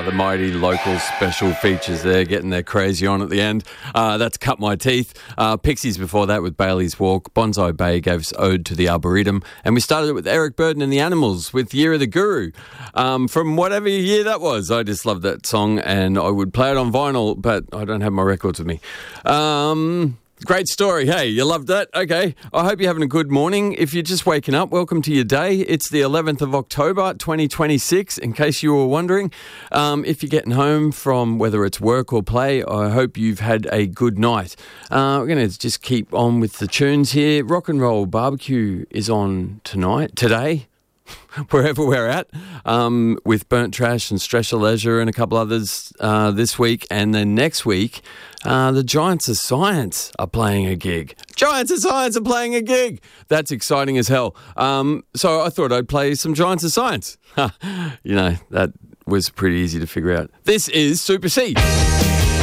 The mighty local special features there, getting their crazy on at the end. That's Cut My Teeth. Pixies before that with Bailey's Walk. Bonsai Bay gave us Ode to the Arboretum. And we started it with Eric Burdon and the Animals with Year of the Guru. From whatever year that was. I just love that song and I would play it on vinyl, but I don't have my records with me. Great story. Hey, you loved that? Okay. I hope you're having a good morning. If you're just waking up, welcome to your day. It's the 11th of October, 2026, in case you were wondering. If you're getting home from whether it's work or play, I hope you've had a good night. We're going to just keep on with the tunes here. Rock and Roll Barbecue is on today. Wherever we're at, with Burnt Trash and Stretch of Leisure and a couple others this week. And then next week, the Giants of Science are playing a gig. Giants of Science are playing a gig. That's exciting as hell. So I thought I'd play some Giants of Science. That was pretty easy to figure out. This is Super C.